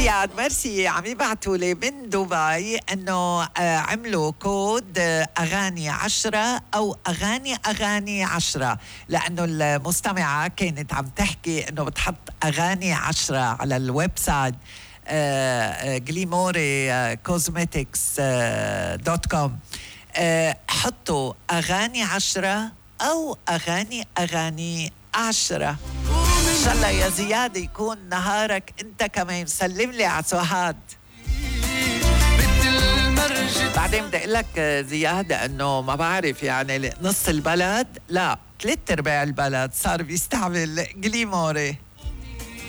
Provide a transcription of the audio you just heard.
زياد ميرسي. عم يبعتوا لي من دبي انه عملوا كود اغاني 10 او اغاني 10، لانه المستمعة كانت عم تحكي انه بتحط اغاني 10 على الويب سايت جليموري كوزمتكس .com. حطوا اغاني 10 او اغاني 10. إن شاء الله يا زياد يكون نهارك أنت كمان. سلم لي على سهاد. بعدين بدي أقول لك زياد أنه ما بعرف يعني نص البلد لا 3/4 البلد صار بيستعمل جليموري.